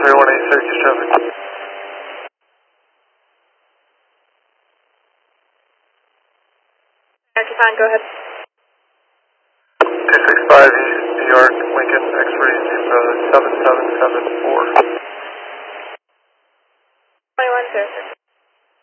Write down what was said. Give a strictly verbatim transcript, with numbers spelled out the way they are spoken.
three one eight Syracuse traffic. Yankee fine, go ahead. two six five East New York, Lincoln, X-ray, seven seven seven four. twenty-one, sir.